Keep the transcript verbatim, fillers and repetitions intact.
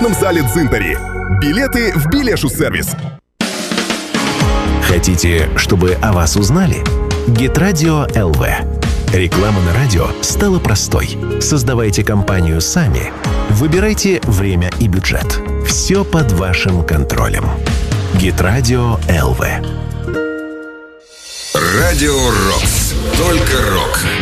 в зале Дзинтари. Билеты в Билешу-сервис. Хотите, чтобы о вас узнали? Гитрадио эл ви. Реклама на радио стала простой. Создавайте компанию сами. Выбирайте время и бюджет. Все под вашим контролем. Гитрадио эл ви. Радио Рокс. Только рок.